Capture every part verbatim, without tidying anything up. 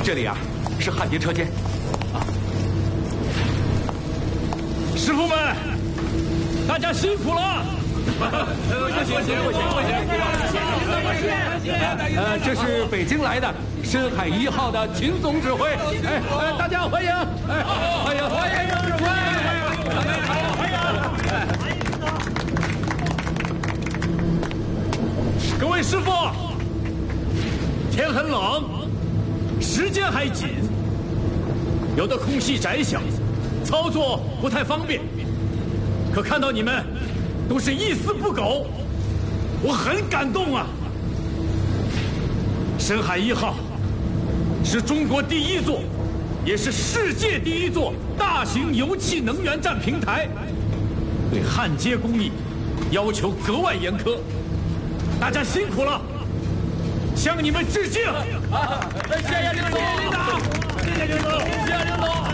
这里啊是焊接车间。啊， 师傅们，大家辛苦了。 谢谢谢谢谢谢。呃，这是北京来的深海一号的秦总指挥。哎哎，大家欢迎！哎，欢迎欢迎欢迎欢迎！ 各位师傅，天很冷，时间还紧，有的空隙窄小，操作不太方便。可看到你们都是一丝不苟，我很感动啊！深海一号是中国第一座，也是世界第一座大型油气能源站平台，对焊接工艺要求格外严苛。大家辛苦了，向你们致敬！啊，谢谢领导，谢谢领导，谢谢领导。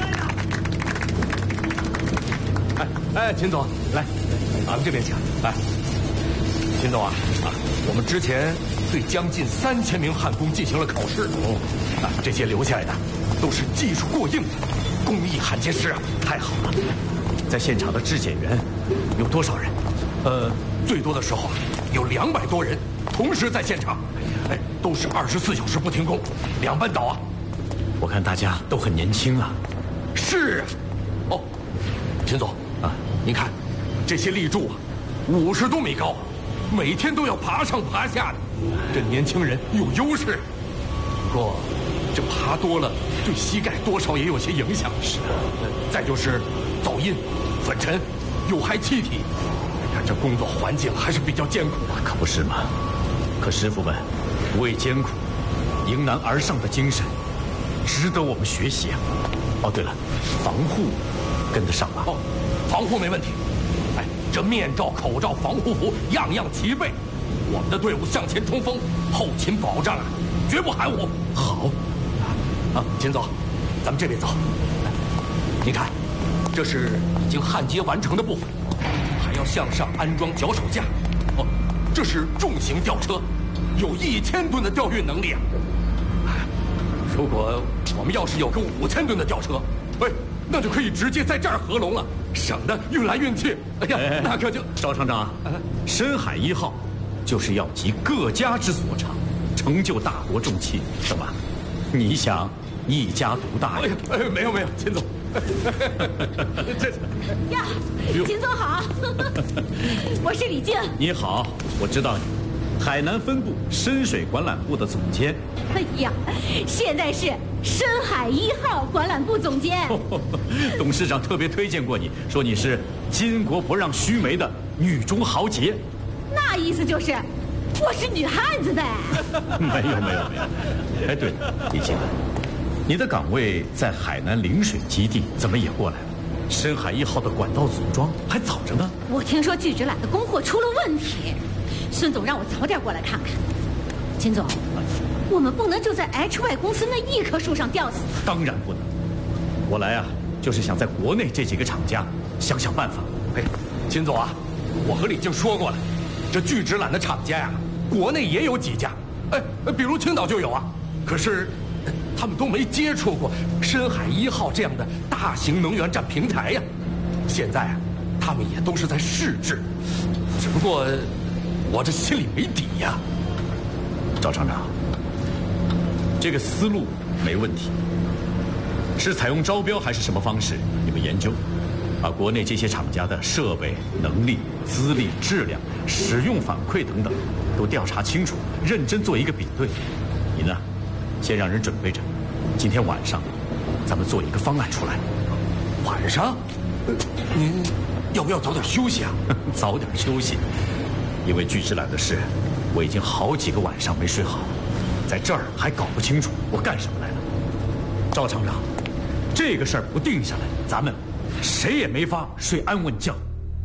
哎哎，秦总，来，咱们这边请。来，秦总啊啊，我们之前对将近三千名焊工进行了考试。哦，啊，这些留下来的都是技术过硬的工艺焊接师啊，太好了。 在现场的质检员有多少人？ 呃，最多的时候啊，有两百多人同时在现场，哎，都是二十四小时不停工，两班倒啊。 我看大家都很年轻啊。 是啊。哦，秦总啊，您看，这些立柱啊，五十多米高，每天都要爬上爬下的，这年轻人有优势。不过，这爬多了对膝盖多少也有些影响。 是啊。 再就是噪音、粉尘、有害气体。这工作环境还是比较艰苦的。 可不是嘛。可师傅们不畏艰苦、迎难而上的精神，值得我们学习啊！哦，对了，防护跟得上吗？ 哦，防护没问题。哎，这面罩、口罩、防护服样样齐备。我们的队伍向前冲锋，后勤保障啊，绝不含糊。 好。 啊，秦总，咱们这边走。您看，这是已经焊接完成的部分。要向上安装脚手架，哦，这是重型吊车，有一千吨的吊运能力啊！如果我们要是有个五千吨的吊车，哎，那就可以直接在这儿合龙了，省得运来运去。哎呀，哎那可就赵厂长啊，深海一号就是要集各家之所长，成就大国重器，怎么？你想一家独大呀？ 哎呀，哎，没有没有，秦总。 这呀，秦总好，我是李静。 你好，我知道你，海南分部深水管缆部的总监。 哎呀，现在是深海一号管缆部总监。 董事长特别推荐过你，说你是巾帼不让须眉的女中豪杰。 那意思就是我是女汉子呗？ 没有没有没有。哎，对了，李静。你的岗位在海南陵水基地，怎么也过来了？深海一号的管道组装还早着呢。 我听说聚酯缆的供货出了问题，孙总让我早点过来看看。秦总，我们不能就在 H Y 公司那一棵树上吊死。 当然不能。我来啊，就是想在国内这几个厂家想想办法。 哎，秦总啊，我和李静说过了，这聚酯缆的厂家呀，国内也有几家，哎，比如青岛就有啊。可是他们都没接触过深海一号这样的大型能源站平台呀。现在啊，他们也都是在试制，只不过我这心里没底呀。 赵厂长，这个思路没问题，是采用招标还是什么方式？你们研究，把国内这些厂家的设备、能力、资历、质量、使用反馈等等都调查清楚，认真做一个比对。你呢？先让人准备着，今天晚上，咱们做一个方案出来。 晚上？呃，您要不要早点休息啊？ 早点休息，因为聚酯缆的事，我已经好几个晚上没睡好了，在这儿还搞不清楚我干什么来了。赵厂长，这个事儿不定下来，咱们谁也没法睡安稳觉。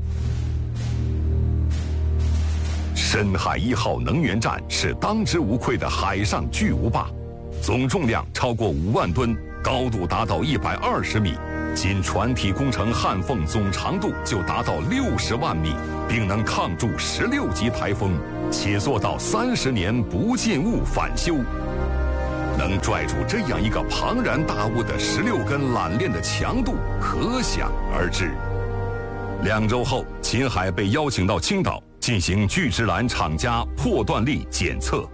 深海一号能源站是当之无愧的海上巨无霸。总重量超过五万吨，高度达到一百二十米，仅船体工程焊缝总长度就达到六十万米，并能抗住十六级台风，且做到三十年不进物返修。 能拽住这样一个庞然大物的十六根缆链的强度，可想而知。两周后，秦海被邀请到青岛进行聚酯缆厂家破断力检测。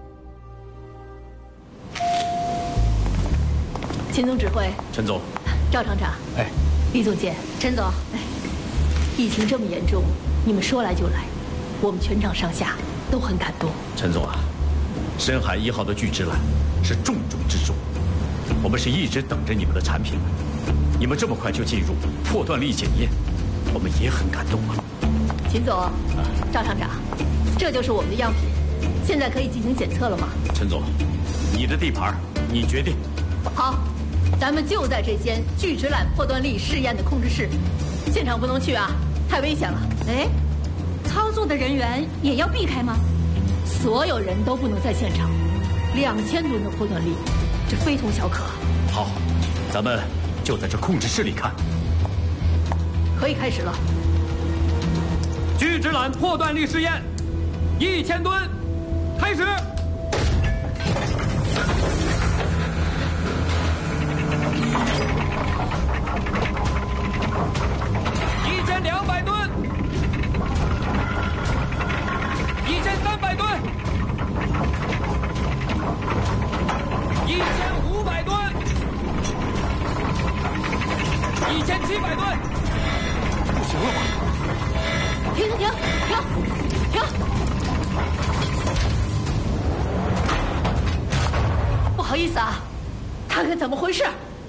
秦总指挥， 陈总， 赵厂长， 哎， 李总监， 陈总， 哎，疫情这么严重，你们说来就来，我们全厂上下都很感动。 陈总啊，深海一号的聚酯缆是重中之重，我们是一直等着你们的产品，你们这么快就进入破断力检验，我们也很感动啊。 秦总，赵厂长，这就是我们的样品，现在可以进行检测了吗？ 陈总，你的地盘，你决定。 好，咱们就在这间聚酯缆破断力试验的控制室，现场不能去啊，太危险了。 哎，操作的人员也要避开吗？ 所有人都不能在现场，两千吨的破断力，这非同小可。 好，咱们就在这控制室里看。 可以开始了。 聚酯缆破断力试验，一千吨，开始。一千两百吨，一千三百吨，一千五百吨，一千七百吨，不行了吧？ 停停停停停！不好意思啊，看看怎么回事。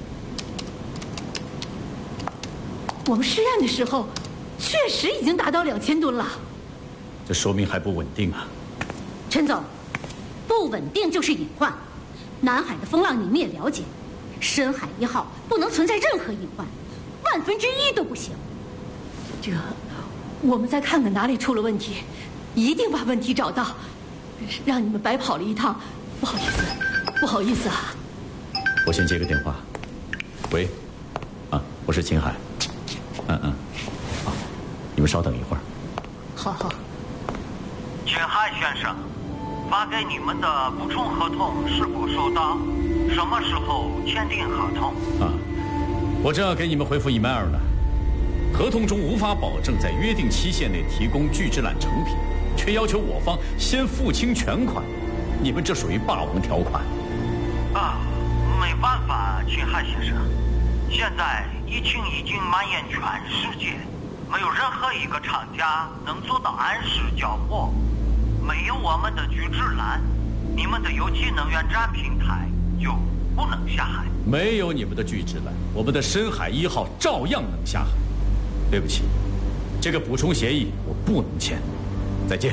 我们试验的时候，确实已经达到两千吨了。 这说明还不稳定啊。 陈总，不稳定就是隐患。南海的风浪你们也了解，深海一号不能存在任何隐患，万分之一都不行。 这，我们再看看哪里出了问题，一定把问题找到，让你们白跑了一趟。不好意思，不好意思啊。 我先接个电话。喂，啊，我是秦海。嗯嗯，好，你们稍等一会儿。 好好。 秦海先生，发给你们的补充合同是否收到？什么时候签订合同？ 啊，我正要给你们回复 email 呢。合同中无法保证在约定期限内提供聚酯缆成品，却要求我方先付清全款，你们这属于霸王条款。 啊，没办法，秦海先生，现在疫情已经蔓延全世界，没有任何一个厂家能做到按时交货。没有我们的聚酯缆，你们的有机能源站平台就不能下海。 没有你们的聚酯缆，我们的深海一号照样能下海。对不起，这个补充协议我不能签。再见。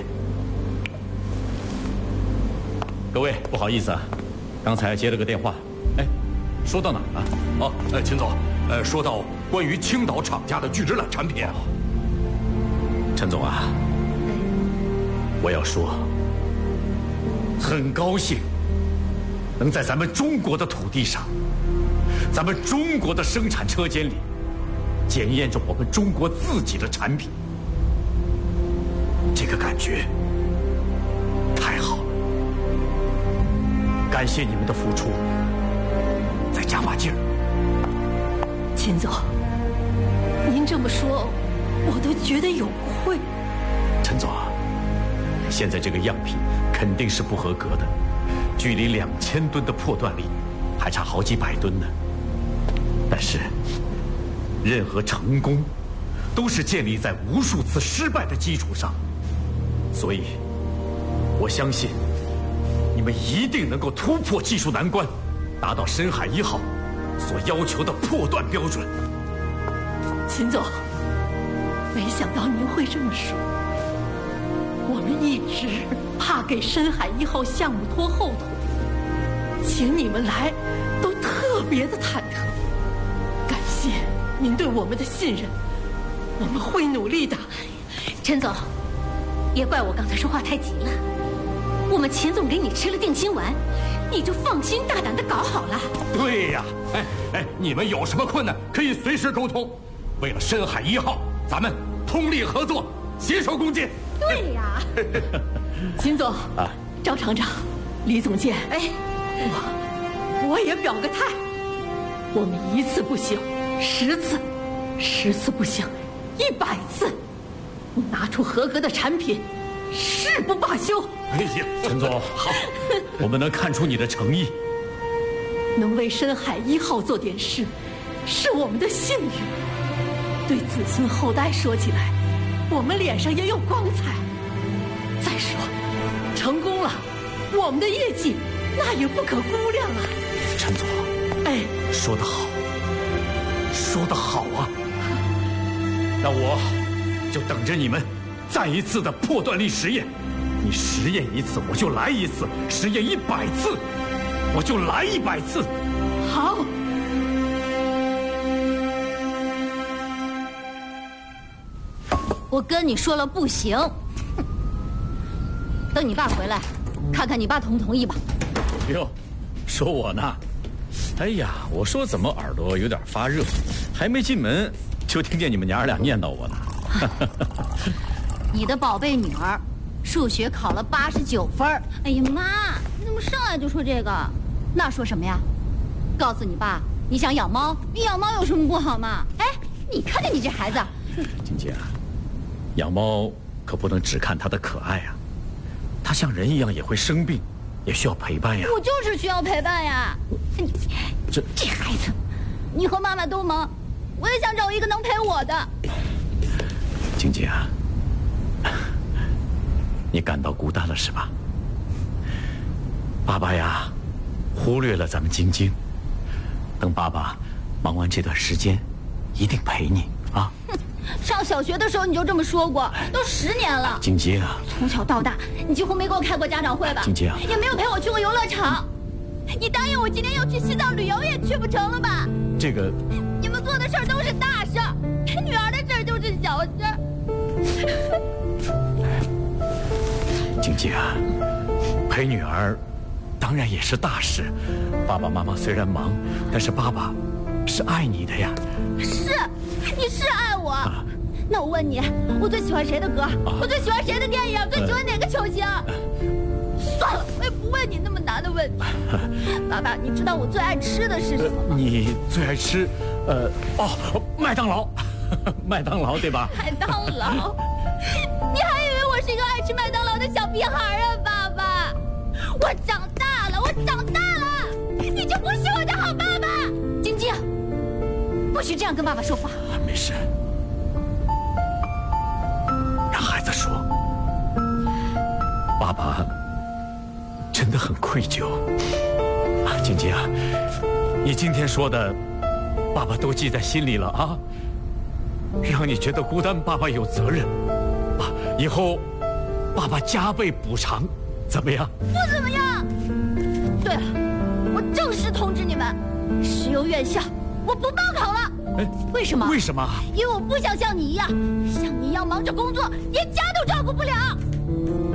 各位，不好意思啊，刚才接了个电话。哎，说到哪儿了？ 哦，呃，秦总，呃，说到关于青岛厂家的聚酯缆产品。 陈总啊，我要说，很高兴能在咱们中国的土地上，咱们中国的生产车间里，检验着我们中国自己的产品。这个感觉太好了，感谢你们的付出，再加把劲儿。 秦总，您这么说，我都觉得有愧。 陈总啊，现在这个样品肯定是不合格的，距离两千吨的破断力还差好几百吨呢。但是，任何成功都是建立在无数次失败的基础上，所以，我相信你们一定能够突破技术难关，达到深海一号所要求的破断标准。 秦总，没想到您会这么说。我们一直怕给深海一号项目拖后腿，请你们来都特别的忐忑。感谢您对我们的信任，我们会努力的。 陈总，也怪我刚才说话太急了。我们秦总给你吃了定心丸，你就放心大胆的搞好了。 对呀，哎哎，你们有什么困难可以随时沟通。为了深海一号，咱们通力合作，携手共进。 对呀， 秦总啊，赵厂长，李总监，哎，我我也表个态，我们一次不行，十次，十次不行，一百次，我拿出合格的产品，誓不罢休。 哎呀，陈总，好，我们能看出你的诚意。 能为深海一号做点事，是我们的幸运。对子孙后代说起来，我们脸上也有光彩。再说，成功了，我们的业绩那也不可估量啊。 陈总， 哎， 说得好，说得好啊！那我就等着你们再一次的破断力实验。你实验一次，我就来一次；实验一百次，我就来一百次。 好。 我跟你说了不行，等你爸回来，看看你爸同不同意吧。 哟，说我呢？哎呀，我说怎么耳朵有点发热，还没进门就听见你们娘儿俩念叨我呢。 你的宝贝女儿，数学考了八十九分。哎呀妈，你怎么上来就说这个？那说什么呀？告诉你爸，你想养猫，你养猫有什么不好嘛？哎，你看见你这孩子， 金姐啊，养猫可不能只看它的可爱啊，它像人一样也会生病，也需要陪伴呀。 我就是需要陪伴呀。你这这孩子，你和妈妈都忙，我也想找一个能陪我的。 晶晶啊，你感到孤单了是吧？爸爸呀，忽略了咱们晶晶。等爸爸忙完这段时间，一定陪你啊。 哼，上小学的时候你就这么说过，都十年了。 晶晶啊， 从小到大，你几乎没给我开过家长会吧？ 晶晶啊， 也没有陪我去过游乐场。你答应我今天要去西藏旅游，也去不成了吧？ 这个， 你们做的事儿都是大事儿，陪女儿的事儿就是小事儿。 晶晶啊，陪女儿当然也是大事。爸爸妈妈虽然忙，但是爸爸是爱你的呀。 是，你是爱我。啊、那我问你，我最喜欢谁的歌？啊、我最喜欢谁的电影？最喜欢哪个球星？呃、算了，我也不问你那么难的问题。爸爸，你知道我最爱吃的是什么吗？ 呃、你最爱吃，呃，哦，麦当劳，麦当劳对吧？ 麦当劳？你还以为我是一个爱吃麦当劳的小屁孩啊，爸爸？我长大了，我长大了，你就不是我的好爸爸。晶晶，不许这样跟爸爸说话。 没事，让孩子说。爸爸真的很愧疚啊，晶晶啊，你今天说的，爸爸都记在心里了啊。让你觉得孤单，爸爸有责任啊，以后爸爸加倍补偿，怎么样？ 不怎么样。对了，我正式通知你们，石油院校我不报考了。 哎， 为什么？ 为什么？ 因为我不想像你一样，像你一样忙着工作，连家都照顾不了。